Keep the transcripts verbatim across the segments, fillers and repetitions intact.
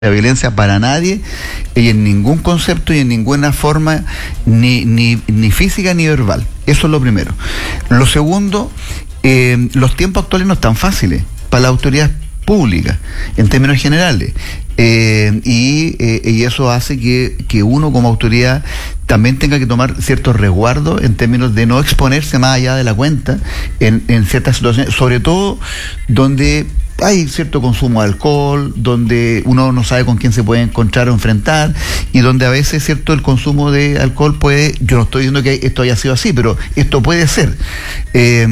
la violencia para nadie y en ningún concepto y en ninguna forma ni, ni, ni física ni verbal. Eso es lo primero. Lo segundo, eh, los tiempos actuales no están fáciles para la autoridad pública en términos generales, eh, y, eh, y eso hace que, que uno como autoridad también tenga que tomar ciertos resguardos en términos de no exponerse más allá de la cuenta en, en ciertas situaciones, sobre todo donde hay cierto consumo de alcohol, donde uno no sabe con quién se puede encontrar o enfrentar, y donde a veces, cierto, el consumo de alcohol puede, yo no estoy diciendo que esto haya sido así, pero esto puede ser, eh,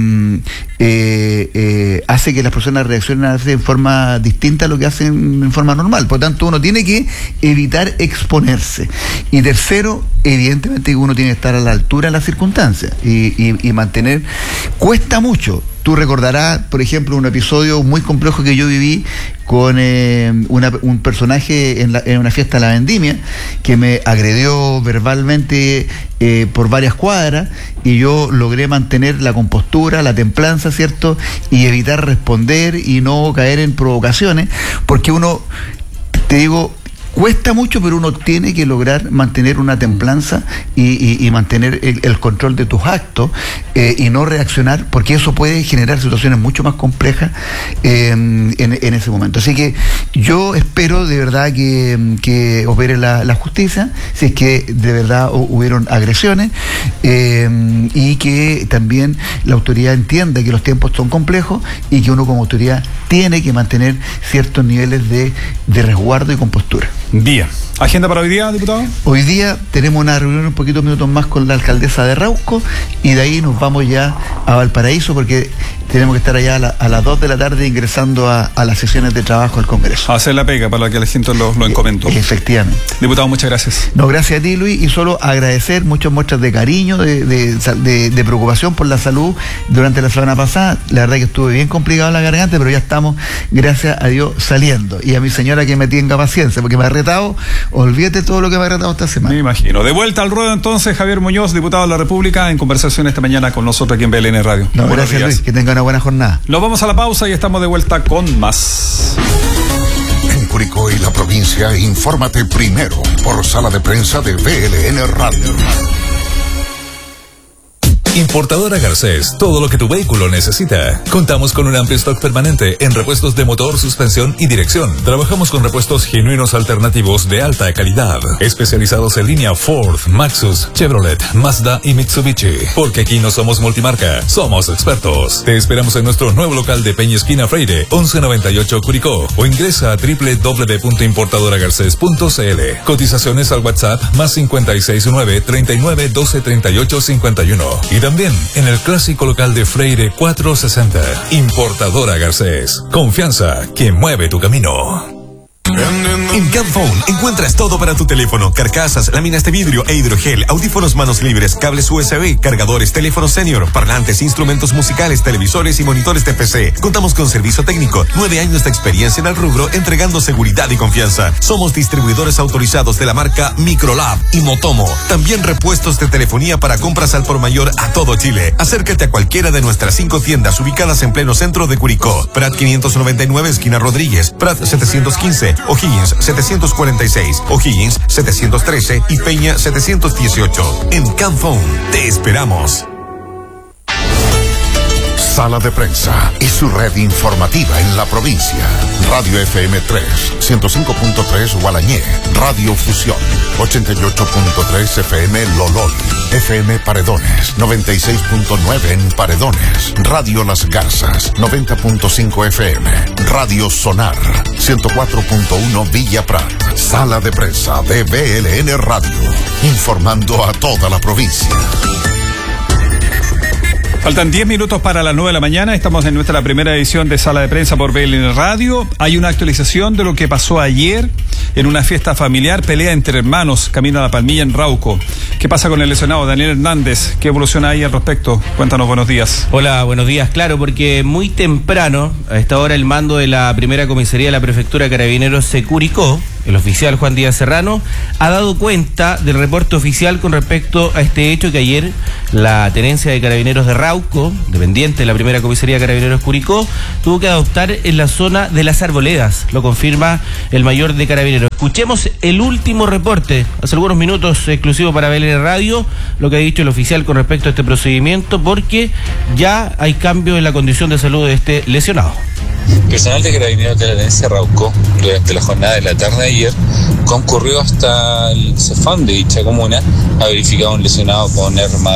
eh, eh, hace que las personas reaccionen a veces en forma distinta a lo que hacen en forma normal. Por lo tanto, uno tiene que evitar exponerse. Y tercero, evidentemente que uno tiene que estar a la altura de las circunstancias y, y, y mantener, cuesta mucho. Tú recordarás, por ejemplo, un episodio muy complejo que yo viví con eh, una, un personaje en, la, en una fiesta de la vendimia que me agredió verbalmente eh, por varias cuadras, y yo logré mantener la compostura, la templanza, ¿cierto? Y evitar responder y no caer en provocaciones, porque uno, te digo, cuesta mucho, pero uno tiene que lograr mantener una templanza y, y, y mantener el, el control de tus actos, eh, y no reaccionar, porque eso puede generar situaciones mucho más complejas eh, en, en ese momento. Así que yo espero de verdad que, que opere la, la justicia, si es que de verdad hubieron agresiones, eh, y que también la autoridad entienda que los tiempos son complejos y que uno como autoridad tiene que mantener ciertos niveles de, de resguardo y compostura. Día. ¿Agenda para hoy día, diputado? Hoy día tenemos una reunión un poquito minutos más con la alcaldesa de Rauco, y de ahí nos vamos ya a Valparaíso, porque tenemos que estar allá a, la, a las dos de la tarde ingresando a, a las sesiones de trabajo del Congreso. A hacer la pega para la que la gente lo, lo encomendó. Efectivamente. Diputado, muchas gracias. No, gracias a ti, Luis, y solo agradecer muchas muestras de cariño, de, de, de, de preocupación por la salud durante la semana pasada. La verdad que estuve bien complicado en la garganta, pero ya estamos, gracias a Dios, saliendo. Y a mi señora que me tenga paciencia, porque me ha retado, olvídate todo lo que me ha retado esta semana. Me imagino. De vuelta al ruedo entonces, Javier Muñoz, diputado de la República, en conversación esta mañana con nosotros aquí en B L N Radio. No, gracias, días. Luis, que tenga una buena jornada. Nos vamos a la pausa y estamos de vuelta con más. En Curicó y la provincia, infórmate primero por sala de prensa de B L N Radio. Importadora Garcés, todo lo que tu vehículo necesita. Contamos con un amplio stock permanente en repuestos de motor, suspensión y dirección. Trabajamos con repuestos genuinos alternativos de alta calidad, especializados en línea Ford, Maxus, Chevrolet, Mazda y Mitsubishi. Porque aquí no somos multimarca, somos expertos. Te esperamos en nuestro nuevo local de Peña Esquina Freire, once noventa y ocho Curicó, o ingresa a doble u doble u doble u punto importadora garcés punto c l. Cotizaciones al WhatsApp más cincuenta y seis nueve, treinta y nueve, doce, treinta y ocho, cincuenta y uno. Y también en el clásico local de Freire cuatrocientos sesenta. Importadora Garcés. Confianza que mueve tu camino. En Camphone encuentras todo para tu teléfono: carcasas, láminas de vidrio e hidrogel, audífonos manos libres, cables U S B, cargadores, teléfonos senior, parlantes, instrumentos musicales, televisores y monitores de P C. Contamos con servicio técnico, nueve años de experiencia en el rubro, entregando seguridad y confianza. Somos distribuidores autorizados de la marca Microlab y Motomo. También repuestos de telefonía para compras al por mayor a todo Chile. Acércate a cualquiera de nuestras cinco tiendas ubicadas en pleno centro de Curicó: Prat quinientos noventa y nueve, esquina Rodríguez; Prat setecientos quince, O'Higgins setecientos cuarenta y seis, O'Higgins setecientos trece y Peña setecientos dieciocho. En Camphone te esperamos. Sala de prensa y su red informativa en la provincia. Radio F M tres, ciento cinco punto tres Gualañé. Radio Fusión, ochenta y ocho punto tres F M Lolol. F M Paredones, noventa y seis punto nueve en Paredones. Radio Las Garzas, noventa punto cinco F M. Radio Sonar, ciento cuatro punto uno Villa Prat. Sala de prensa de B L N Radio, informando a toda la provincia. Faltan diez minutos para las nueve de la mañana. Estamos en nuestra primera edición de Sala de Prensa por B L N Radio. Hay una actualización de lo que pasó ayer en una fiesta familiar, pelea entre hermanos, camino a La Palmilla en Rauco. ¿Qué pasa con el lesionado Daniel Hernández? ¿Qué evoluciona ahí al respecto? Cuéntanos, buenos días. Hola, buenos días. Claro, porque muy temprano, a esta hora, el mando de la primera comisaría de la Prefectura de Carabineros se Curicó el oficial Juan Díaz Serrano, ha dado cuenta del reporte oficial con respecto a este hecho que ayer la tenencia de Carabineros de Rauco, dependiente de la primera comisaría de Carabineros Curicó, tuvo que adoptar en la zona de Las Arboledas, lo confirma el mayor de Carabineros. Escuchemos el último reporte, hace algunos minutos, exclusivo para B L N Radio, lo que ha dicho el oficial con respecto a este procedimiento, porque ya hay cambio en la condición de salud de este lesionado. Personal de Carabineros de la Tenencia Rauco, durante la jornada de la tarde de ayer, concurrió hasta el Cefam de dicha comuna a verificar a un lesionado con arma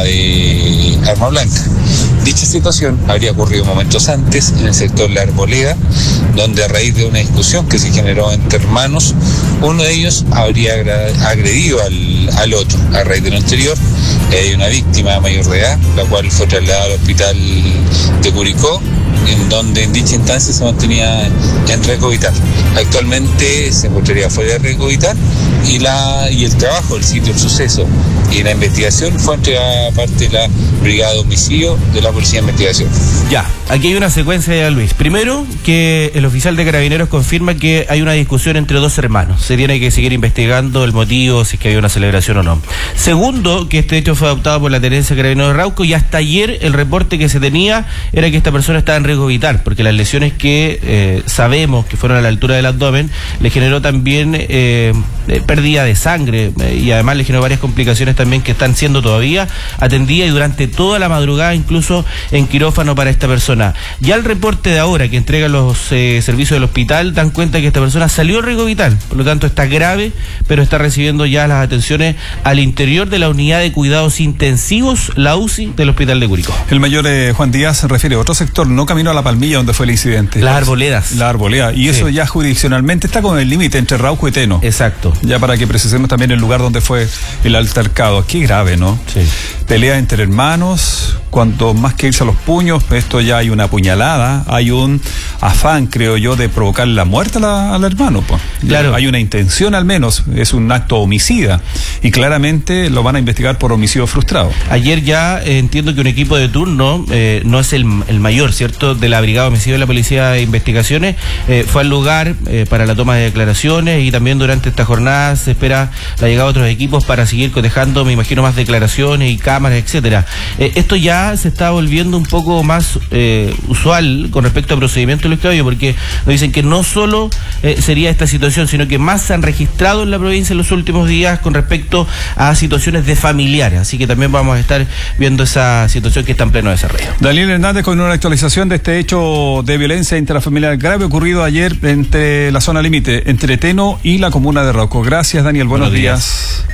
de arma blanca. Dicha situación habría ocurrido momentos antes en el sector La Arboleda, donde a raíz de una discusión que se generó entre hermanos, uno de ellos habría agredido al, al otro. A raíz de lo anterior, hay una víctima mayor de edad, la cual fue trasladada al hospital de Curicó, en donde en dicha instancia se mantenía en riesgo vital. Actualmente se encontraría fuera de riesgo vital y, la, y el trabajo del sitio del suceso y la investigación fue entregada a parte de la Brigada de Homicidio de la Policía de Investigación. Ya, aquí hay una secuencia de Luis. Primero, que el oficial de Carabineros confirma que hay una discusión entre dos hermanos. Se tiene que seguir investigando el motivo, si es que había una celebración o no. Segundo, que este hecho fue adoptado por la Tenencia de Carabineros de Rauco y hasta ayer el reporte que se tenía era que esta persona estaba en riesgo vital, porque las lesiones que eh, sabemos que fueron a la altura del abdomen le generó también eh, pérdida de sangre eh, y además le generó varias complicaciones también que están siendo todavía atendidas y durante toda la madrugada incluso en quirófano para esta persona. Ya el reporte de ahora que entregan los eh, servicios del hospital dan cuenta que esta persona salió en riesgo vital, por lo tanto está grave, pero está recibiendo ya las atenciones al interior de la unidad de cuidados intensivos, la U C I del hospital de Curicó. El mayor eh, Juan Díaz se refiere a otro sector, no camino a La Palmilla donde fue el incidente. Las Arboledas. La Arboleda. Y sí, eso ya jurisdiccionalmente está con el límite entre Rauco y Teno. Exacto. Ya para que precisemos también el lugar donde fue el altercado. Qué grave, ¿no? Sí. Pelea entre hermanos, cuanto más que irse a los puños, esto ya hay una puñalada, hay un afán, creo yo, de provocar la muerte a la, al hermano. Pues. Claro. Hay una intención al menos, es un acto homicida. Y claramente lo van a investigar por homicidio frustrado. Ayer ya eh, entiendo que un equipo de turno, eh, no es el, el mayor, ¿cierto?, de la Brigada de Homicidio de la Policía de Investigaciones, eh, fue al lugar eh, para la toma de declaraciones y también durante esta jornada se espera la llegada de otros equipos para seguir cotejando, me imagino, más declaraciones y cámaras, etcétera. Eh, esto ya se está volviendo un poco más eh, usual con respecto a procedimientos, Luis Claudio, porque nos dicen que no solo eh, sería esta situación, sino que más se han registrado en la provincia en los últimos días con respecto a situaciones de familiares, así que también vamos a estar viendo esa situación que está en pleno desarrollo. Daniel Hernández con una actualización de este hecho de violencia intrafamiliar grave ocurrido ayer entre la zona límite, entre Teno y la comuna de Rauco. Gracias, Daniel, buenos, buenos días.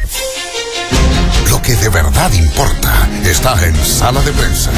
días. Lo que de verdad importa está en Sala de Prensa.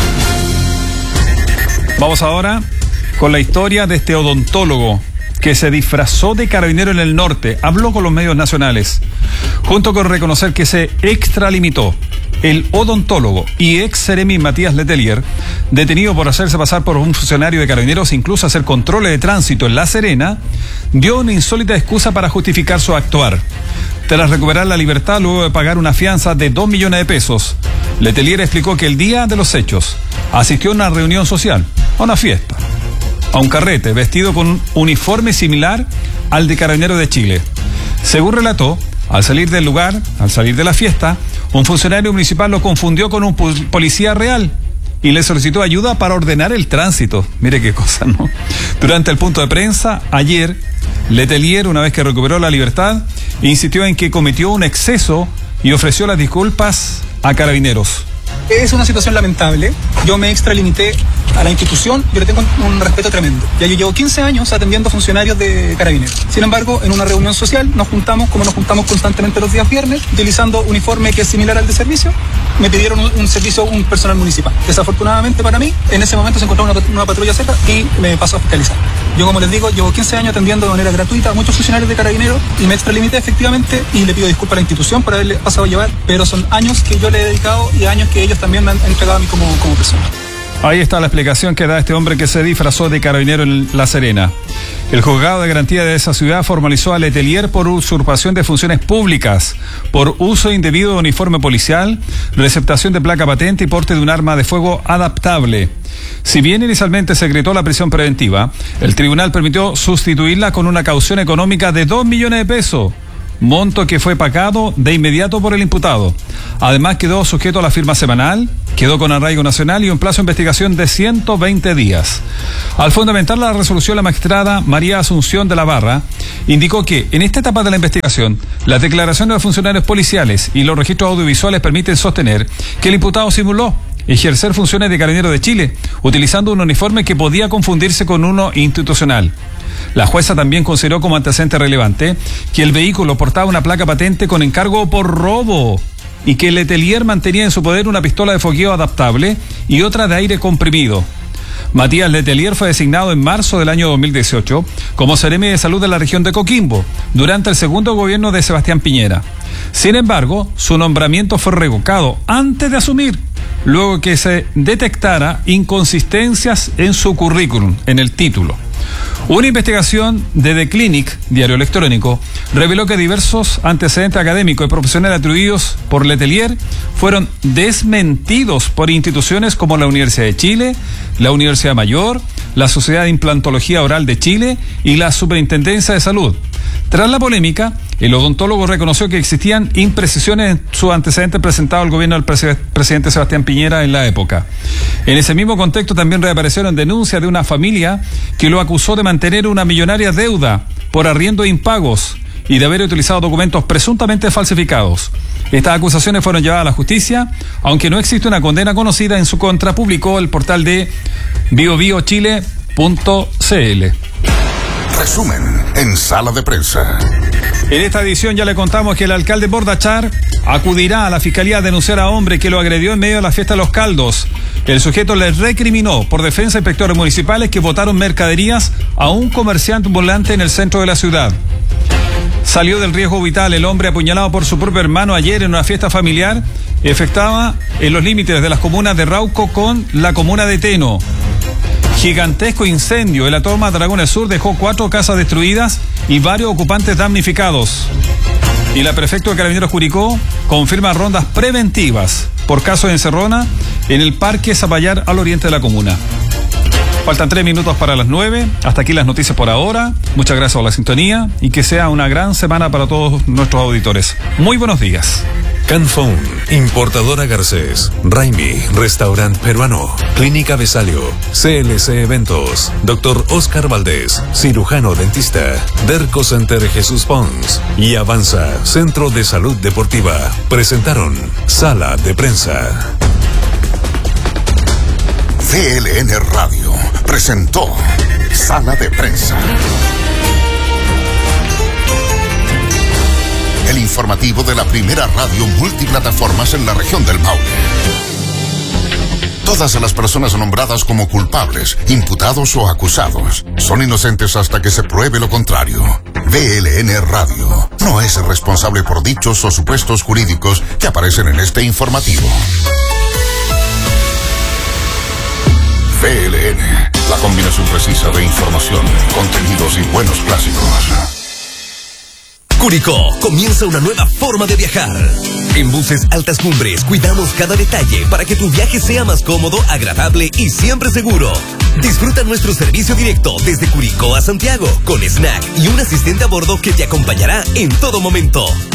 Vamos ahora con la historia de este odontólogo que se disfrazó de carabinero en el norte, habló con los medios nacionales, junto con reconocer que se extralimitó. El odontólogo y ex seremi Matías Letelier, detenido por hacerse pasar por un funcionario de Carabineros, incluso hacer controles de tránsito en La Serena, dio una insólita excusa para justificar su actuar. Tras recuperar la libertad luego de pagar una fianza de dos millones de pesos, Letelier explicó que el día de los hechos asistió a una reunión social, a una fiesta, a un carrete, vestido con un uniforme similar al de Carabineros de Chile. Según relató, al salir del lugar, al salir de la fiesta, un funcionario municipal lo confundió con un policía real y le solicitó ayuda para ordenar el tránsito. Mire qué cosa, ¿no? Durante el punto de prensa, ayer, Letelier, una vez que recuperó la libertad, insistió en que cometió un exceso y ofreció las disculpas a Carabineros. Es una situación lamentable. Yo me extralimité a la institución, yo le tengo un, un respeto tremendo. Ya yo llevo quince años atendiendo funcionarios de Carabineros. Sin embargo, en una reunión social nos juntamos, como nos juntamos constantemente los días viernes, utilizando uniforme que es similar al de servicio. Me pidieron un, un servicio, un personal municipal. Desafortunadamente para mí, en ese momento se encontraba una, una patrulla cerca y me pasó a fiscalizar. Yo, como les digo, llevo quince años atendiendo de manera gratuita a muchos funcionarios de Carabineros y me extralimité efectivamente y le pido disculpas a la institución por haberle pasado a llevar, pero son años que yo le he dedicado y años que ellos también me han entregado a mí como, como persona. Ahí está la explicación que da este hombre que se disfrazó de carabinero en La Serena. El juzgado de garantía de esa ciudad formalizó a Letelier por usurpación de funciones públicas, por uso indebido de uniforme policial, receptación de placa patente y porte de un arma de fuego adaptable. Si bien inicialmente se decretó la prisión preventiva, el tribunal permitió sustituirla con una caución económica de dos millones de pesos, monto que fue pagado de inmediato por el imputado. Además quedó sujeto a la firma semanal, quedó con arraigo nacional y un plazo de investigación de ciento veinte días. Al fundamentar la resolución, la magistrada María Asunción de la Barra indicó que en esta etapa de la investigación, las declaraciones de los funcionarios policiales y los registros audiovisuales permiten sostener que el imputado simuló ejercer funciones de carabinero de Chile, utilizando un uniforme que podía confundirse con uno institucional. La jueza también consideró como antecedente relevante que el vehículo portaba una placa patente con encargo por robo y que Letelier mantenía en su poder una pistola de fogueo adaptable y otra de aire comprimido. Matías Letelier fue designado en marzo del año dos mil dieciocho como seremi de salud de la región de Coquimbo durante el segundo gobierno de Sebastián Piñera. Sin embargo, su nombramiento fue revocado antes de asumir, luego que se detectara inconsistencias en su currículum, en el título. Una investigación de The Clinic, diario electrónico, reveló que diversos antecedentes académicos y profesionales atribuidos por Letelier fueron desmentidos por instituciones como la Universidad de Chile, la Universidad Mayor, la Sociedad de Implantología Oral de Chile y la Superintendencia de Salud. Tras la polémica, el odontólogo reconoció que existían imprecisiones en sus antecedentes presentados al gobierno del prese- presidente Sebastián Piñera en la época. En ese mismo contexto también reaparecieron denuncias de una familia que lo acusó de mantener una millonaria deuda por arriendo e impagos y de haber utilizado documentos presuntamente falsificados. Estas acusaciones fueron llevadas a la justicia, aunque no existe una condena conocida en su contra, publicó el portal de bio bio chile punto c l. Resumen en Sala de Prensa. En esta edición ya le contamos que el alcalde Bordachar acudirá a la fiscalía a denunciar a hombre que lo agredió en medio de la fiesta de los caldos. El sujeto le recriminó por defensa a inspectores municipales que botaron mercaderías a un comerciante ambulante en el centro de la ciudad. Salió del riesgo vital el hombre apuñalado por su propio hermano ayer en una fiesta familiar. Efectuaba en los límites de las comunas de Rauco con la comuna de Teno. Gigantesco incendio en la toma Dragones Sur dejó cuatro casas destruidas y varios ocupantes damnificados. Y la prefecto de Carabineros Curicó confirma rondas preventivas por caso de encerrona en el Parque Zapallar al oriente de la comuna. Faltan tres minutos para las nueve. Hasta aquí las noticias por ahora. Muchas gracias por la sintonía y que sea una gran semana para todos nuestros auditores. Muy buenos días. Canfón, Importadora Garcés, Raimi, Restaurant Peruano, Clínica Besalio, C L C Eventos, Doctor Oscar Valdés, Cirujano Dentista, Derco Center Jesús Pons y Avanza, Centro de Salud Deportiva, presentaron Sala de Prensa. V L N Radio presentó Sala de Prensa. El informativo de la primera radio multiplataformas en la región del Maule. Todas las personas nombradas como culpables, imputados o acusados son inocentes hasta que se pruebe lo contrario. V L N Radio no es responsable por dichos o supuestos jurídicos que aparecen en este informativo. V L N, la combinación precisa de información, contenidos y buenos clásicos. Curicó comienza una nueva forma de viajar. En Buses Altas Cumbres cuidamos cada detalle para que tu viaje sea más cómodo, agradable y siempre seguro. Disfruta nuestro servicio directo desde Curicó a Santiago, con snack y un asistente a bordo que te acompañará en todo momento.